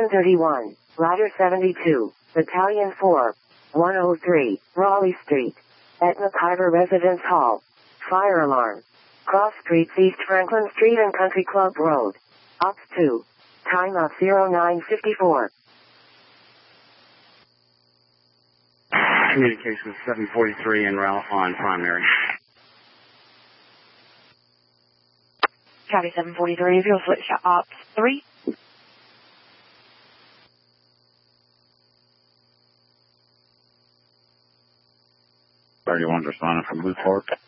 731, Rider 72, Battalion 4, 103, Raleigh Street. At McIver Residence Hall. Fire alarm. Cross Streets East Franklin Street and Country Club Road. Ops 2. Time of 0954. Communications 743 en route on primary. Copy 743, if you'll switch to Ops 3. Responding from Blue Fork.